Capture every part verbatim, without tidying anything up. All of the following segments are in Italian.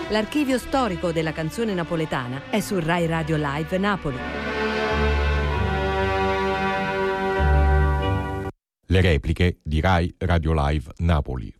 L'archivio storico della canzone napoletana è su Rai Radio Live Napoli. Le repliche di Rai Radio Live Napoli.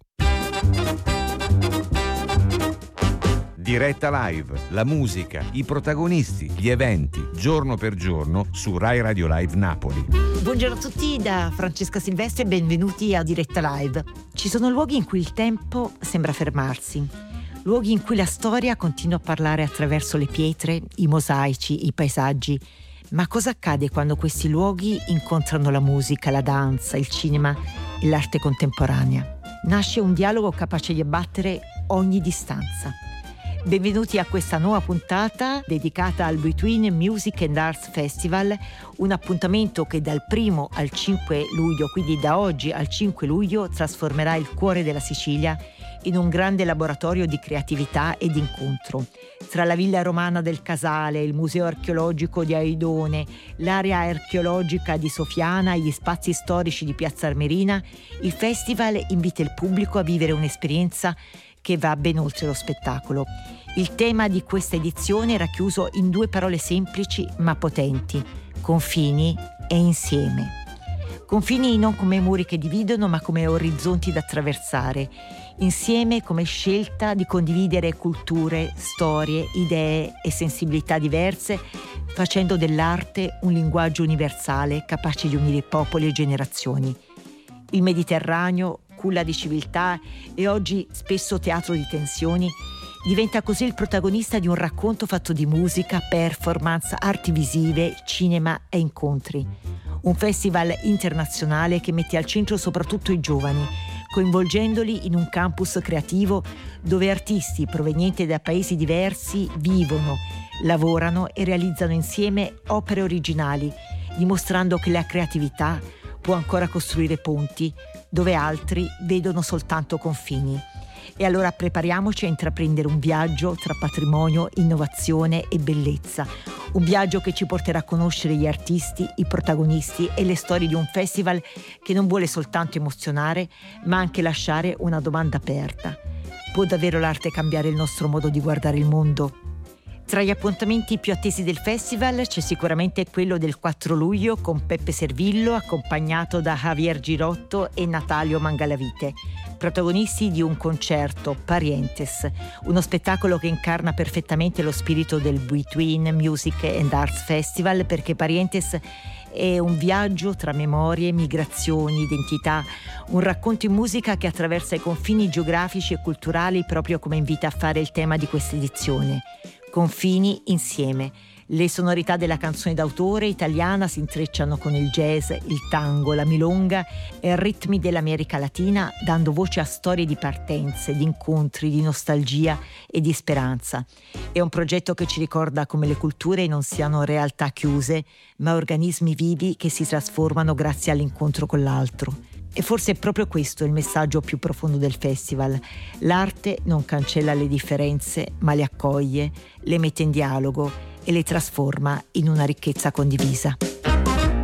Diretta live, la musica, i protagonisti, gli eventi, giorno per giorno su Rai Radio Live Napoli. Buongiorno a tutti da Francesca Silvestri e benvenuti a Diretta Live. Ci sono luoghi in cui il tempo sembra fermarsi, luoghi in cui la storia continua a parlare attraverso le pietre, i mosaici, i paesaggi. Ma cosa accade quando questi luoghi incontrano la musica, la danza, il cinema e l'arte contemporanea? Nasce un dialogo capace di abbattere ogni distanza. Benvenuti a questa nuova puntata dedicata al Between Music and Arts Festival, un appuntamento che dal primo al cinque luglio, quindi da oggi al cinque luglio, trasformerà il cuore della Sicilia in un grande laboratorio di creatività e di incontro. Tra la Villa Romana del Casale, il Museo Archeologico di Aidone, l'area archeologica di Sofiana e gli spazi storici di Piazza Armerina, il festival invita il pubblico a vivere un'esperienza che va ben oltre lo spettacolo. Il tema di questa edizione è racchiuso in due parole semplici ma potenti: confini e insieme. Confini non come muri che dividono, ma come orizzonti da attraversare. Insieme come scelta di condividere culture, storie, idee e sensibilità diverse, facendo dell'arte un linguaggio universale capace di unire popoli e generazioni. Il Mediterraneo, culla di civiltà e oggi spesso teatro di tensioni, diventa così il protagonista di un racconto fatto di musica, performance, arti visive, cinema e incontri. Un festival internazionale che mette al centro soprattutto i giovani, coinvolgendoli in un campus creativo dove artisti provenienti da paesi diversi vivono, lavorano e realizzano insieme opere originali, dimostrando che la creatività può ancora costruire ponti dove altri vedono soltanto confini. E allora prepariamoci a intraprendere un viaggio tra patrimonio, innovazione e bellezza. Un viaggio che ci porterà a conoscere gli artisti, i protagonisti e le storie di un festival che non vuole soltanto emozionare, ma anche lasciare una domanda aperta. Può davvero l'arte cambiare il nostro modo di guardare il mondo? Tra gli appuntamenti più attesi del festival c'è sicuramente quello del quattro luglio con Peppe Servillo, accompagnato da Javier Girotto e Natalio Mangalavite, protagonisti di un concerto, Parientes, uno spettacolo che incarna perfettamente lo spirito del Between Music and Arts Festival, perché Parientes è un viaggio tra memorie, migrazioni, identità, un racconto in musica che attraversa i confini geografici e culturali, proprio come invita a fare il tema di questa edizione. Confini insieme. Le sonorità della canzone d'autore italiana si intrecciano con il jazz, il tango, la milonga e ritmi dell'America Latina, dando voce a storie di partenze, di incontri, di nostalgia e di speranza. È un progetto che ci ricorda come le culture non siano realtà chiuse, ma organismi vivi che si trasformano grazie all'incontro con l'altro. E forse è proprio questo il messaggio più profondo del festival. L'arte non cancella le differenze, ma le accoglie, le mette in dialogo e le trasforma in una ricchezza condivisa.